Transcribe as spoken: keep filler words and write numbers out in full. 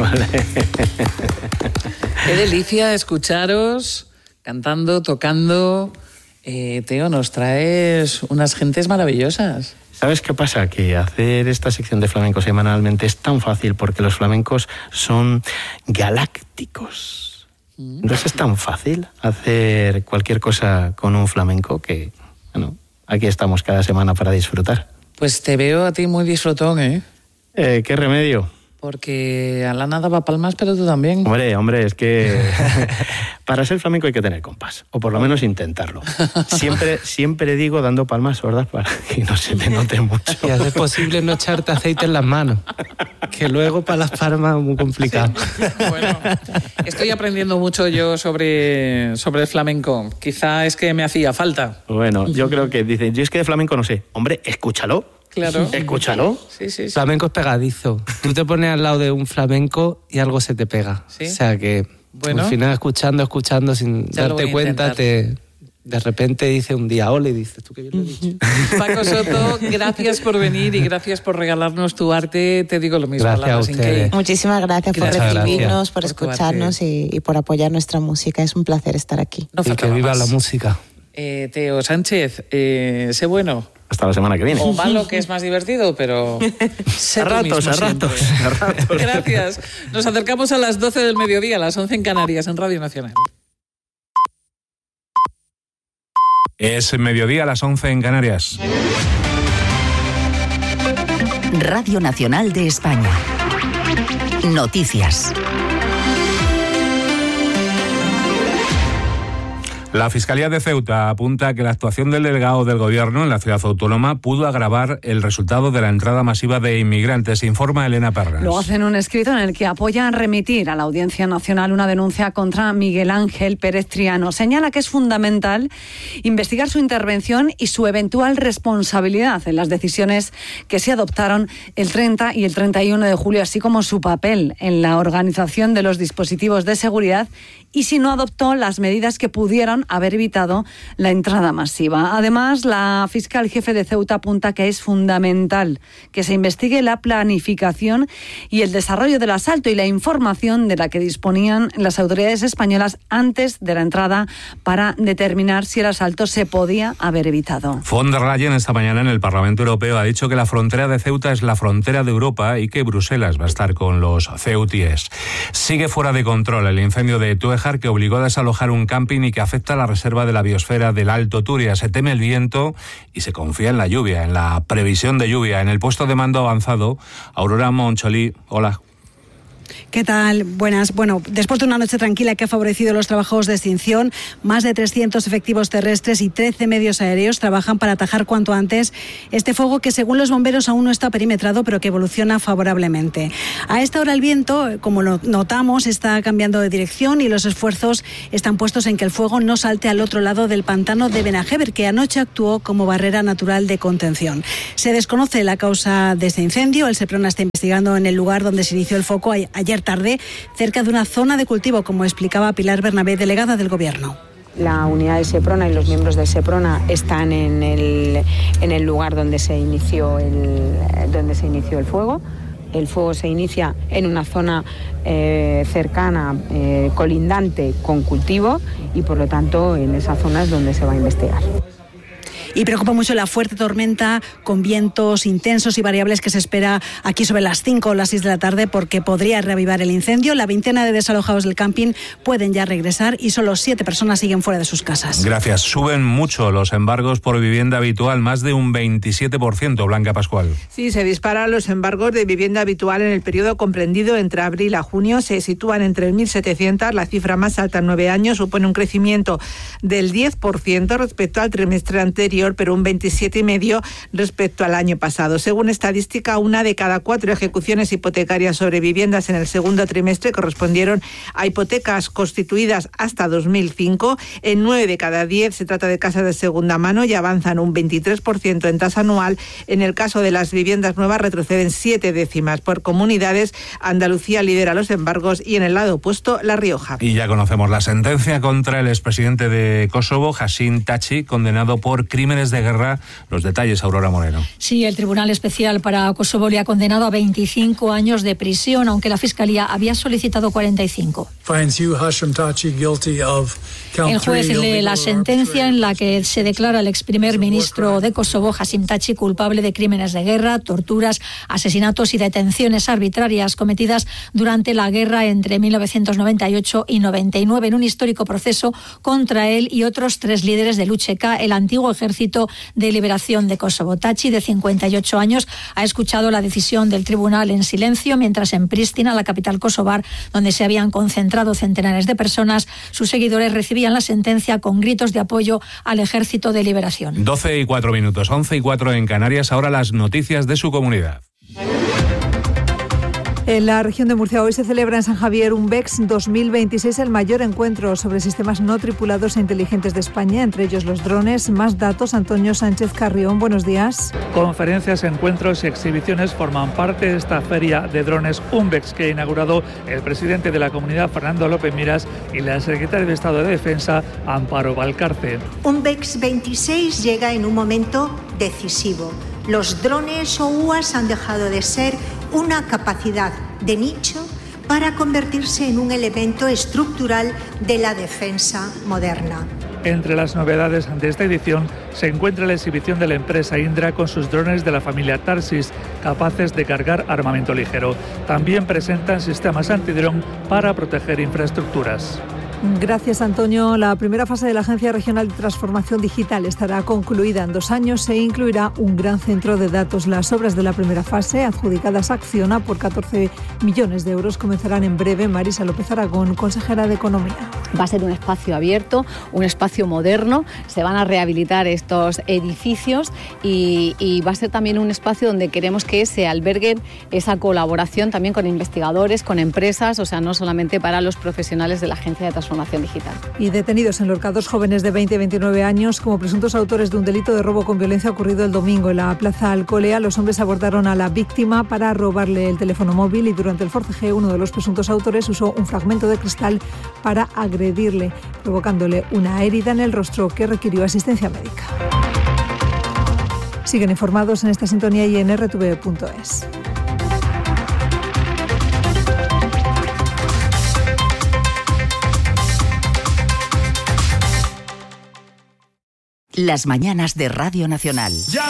Vale. Qué delicia escucharos cantando, tocando. Eh, Teo, nos traes unas gentes maravillosas. ¿Sabes qué pasa? Que hacer esta sección de flamenco semanalmente es tan fácil porque los flamencos son galácticos. Entonces es tan fácil hacer cualquier cosa con un flamenco que, bueno, aquí estamos cada semana para disfrutar. Pues te veo a ti muy disfrutón, ¿eh? Eh, ¿Qué remedio? Porque Alana daba palmas, pero tú también. Hombre, hombre, es que para ser flamenco hay que tener compás, o por lo menos intentarlo. Siempre, siempre digo dando palmas sordas para que no se me note mucho. Y hacer posible no echarte aceite en las manos, que luego para las palmas es muy complicado. Sí. Bueno, estoy aprendiendo mucho yo sobre, sobre el flamenco. Quizá es que me hacía falta. Bueno, yo creo que dicen, yo es que de flamenco no sé. Hombre, escúchalo. Claro. Escúchalo. Sí, sí, sí. Flamenco es pegadizo. Tú te pones al lado de un flamenco y algo se te pega. ¿Sí? O sea que bueno, al final escuchando, escuchando, sin darte cuenta, te, de repente dice un día hola y dices, tú qué bien lo he dicho. Paco Soto, gracias por venir y gracias por regalarnos tu arte. Te digo lo mismo. Gracias Alana, a sin ustedes. que... Muchísimas gracias, Gracias, por recibirnos, gracias. por, por escucharnos y, y por apoyar nuestra música. Es un placer estar aquí. No Y que faltaba viva más. la música. Eh, Teo Sánchez, eh, sé bueno. Hasta la semana que viene. O malo, que es más divertido, pero sé A tú ratos, mismo a siempre. ratos, a ratos. Gracias. Nos acercamos a las doce del mediodía, a las once en Canarias, en Radio Nacional. Es mediodía a las once en Canarias. Radio Nacional de España. Noticias. La Fiscalía de Ceuta apunta que la actuación del delegado del Gobierno en la ciudad autónoma pudo agravar el resultado de la entrada masiva de inmigrantes, informa Elena Pernas. Lo hace en un escrito en el que apoyan remitir a la Audiencia Nacional una denuncia contra Miguel Ángel Pérez Triano. Señala que es fundamental investigar su intervención y su eventual responsabilidad en las decisiones que se adoptaron el treinta y el treinta y uno de julio, así como su papel en la organización de los dispositivos de seguridad y si no adoptó las medidas que pudieron haber evitado la entrada masiva. Además, la fiscal jefe de Ceuta apunta que es fundamental que se investigue la planificación y el desarrollo del asalto y la información de la que disponían las autoridades españolas antes de la entrada para determinar si el asalto se podía haber evitado. Von der Leyen esta mañana en el Parlamento Europeo ha dicho que la frontera de Ceuta es la frontera de Europa y que Bruselas va a estar con los ceutíes. Sigue fuera de control el incendio de Túejar, que obligó a desalojar un camping y que afecta a la reserva de la biosfera del Alto Turia. Se teme el viento y se confía en la lluvia, en la previsión de lluvia. En el puesto de mando avanzado, Aurora Moncholí, hola. ¿Qué tal? Buenas. Bueno, después de una noche tranquila que ha favorecido los trabajos de extinción, más de trescientos efectivos terrestres y trece medios aéreos trabajan para atajar cuanto antes este fuego que, según los bomberos, aún no está perimetrado, pero que evoluciona favorablemente. A esta hora el viento, como lo notamos, está cambiando de dirección y los esfuerzos están puestos en que el fuego no salte al otro lado del pantano de Benajever, que anoche actuó como barrera natural de contención. Se desconoce la causa de este incendio. El Seprona está investigando en el lugar donde se inició el foco ayer tarde, cerca de una zona de cultivo, como explicaba Pilar Bernabé, delegada del Gobierno. La unidad de Seprona y los miembros de Seprona están en el, en el lugar donde se inició el, donde se inició el fuego. El fuego se inicia en una zona eh, cercana, eh, colindante con cultivo, y por lo tanto en esa zona es donde se va a investigar. Y preocupa mucho la fuerte tormenta con vientos intensos y variables que se espera aquí sobre las cinco o las seis de la tarde, porque podría reavivar el incendio. La veintena de desalojados del camping pueden ya regresar y solo siete personas siguen fuera de sus casas. Gracias. Suben mucho los embargos por vivienda habitual, más de un veintisiete por ciento, Blanca Pascual. Sí, se disparan los embargos de vivienda habitual en el periodo comprendido entre abril a junio. Se sitúan en tres mil setecientos, la cifra más alta en nueve años. Supone un crecimiento del diez por ciento respecto al trimestre anterior, pero un veintisiete coma cinco por ciento respecto al año pasado. Según estadística, una de cada cuatro ejecuciones hipotecarias sobre viviendas en el segundo trimestre correspondieron a hipotecas constituidas hasta dos mil cinco. En nueve de cada diez se trata de casas de segunda mano y avanzan un veintitrés por ciento en tasa anual. En el caso de las viviendas nuevas retroceden siete décimas. Por comunidades, Andalucía lidera los embargos y en el lado opuesto, La Rioja. Y ya conocemos la sentencia contra el expresidente de Kosovo, Hashim Thaçi, condenado por crímenes crímenes de guerra. Los detalles, Aurora Moreno. Sí, el Tribunal Especial para Kosovo le ha condenado a veinticinco años de prisión, aunque la Fiscalía había solicitado cuarenta y cinco. El juez lee la sentencia en la que se declara al ex primer ministro de Kosovo, Hashim Thaçi, culpable de crímenes de guerra, torturas, asesinatos y detenciones arbitrarias cometidas durante la guerra entre mil novecientos noventa y ocho y noventa y nueve, en un histórico proceso contra él y otros tres líderes del U C K, el antiguo Ejército de Liberación de Kosovo. Thaçi, de cincuenta y ocho años, ha escuchado la decisión del tribunal en silencio, mientras en Pristina, la capital kosovar, donde se habían concentrado centenares de personas, sus seguidores recibían la sentencia con gritos de apoyo al Ejército de Liberación. doce y cuatro minutos, once y cuatro en Canarias. Ahora las noticias de su comunidad. En la región de Murcia hoy se celebra en San Javier un B E X dos mil veintiséis, el mayor encuentro sobre sistemas no tripulados e inteligentes de España, entre ellos los drones. Más datos, Antonio Sánchez Carrión, buenos días. Conferencias, encuentros y exhibiciones forman parte de esta feria de drones, un B E X que ha inaugurado el presidente de la comunidad, Fernando López Miras, y la secretaria de Estado de Defensa, Amparo Valcarce. Un B E X veintiséis llega en un momento decisivo. Los drones o U A S han dejado de ser una capacidad de nicho para convertirse en un elemento estructural de la defensa moderna. Entre las novedades de esta edición se encuentra la exhibición de la empresa Indra con sus drones de la familia Tarsis, capaces de cargar armamento ligero. También presentan sistemas antidrón para proteger infraestructuras. Gracias, Antonio. La primera fase de la Agencia Regional de Transformación Digital estará concluida en dos años. Se incluirá un gran centro de datos. Las obras de la primera fase, adjudicadas a Acciona por catorce millones de euros, comenzarán en breve. Marisa López Aragón, consejera de Economía. Va a ser un espacio abierto, un espacio moderno. Se van a rehabilitar estos edificios y, y va a ser también un espacio donde queremos que se alberguen esa colaboración también con investigadores, con empresas, o sea, no solamente para los profesionales de la Agencia de Transformación Digital. Y detenidos en Lorca dos jóvenes de veinte y veintinueve años como presuntos autores de un delito de robo con violencia ocurrido el domingo en la Plaza Alcolea. Los hombres abordaron a la víctima para robarle el teléfono móvil y durante el forcejeo uno de los presuntos autores usó un fragmento de cristal para agredirle, provocándole una herida en el rostro que requirió asistencia médica. Siguen informados en esta sintonía y en erre te ve punto es. Las mañanas de Radio Nacional.